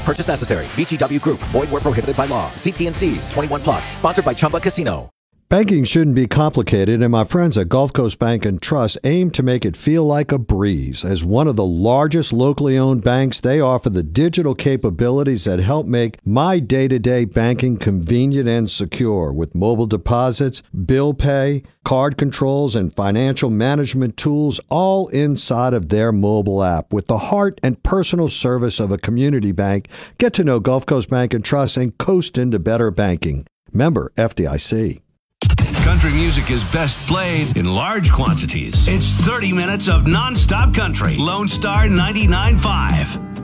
purchase necessary. VGW Group. Void where prohibited by law. See T&Cs. 21 plus. Sponsored by Chumba Casino. Banking shouldn't be complicated, and my friends at Gulf Coast Bank and Trust aim to make it feel like a breeze. As one of the largest locally owned banks, they offer the digital capabilities that help make my day-to-day banking convenient and secure with mobile deposits, bill pay, card controls, and financial management tools all inside of their mobile app. With the heart and personal service of a community bank, get to know Gulf Coast Bank and Trust and coast into better banking. Member FDIC. Country music is best played in large quantities. It's 30 minutes of nonstop country. Lone Star 99.5.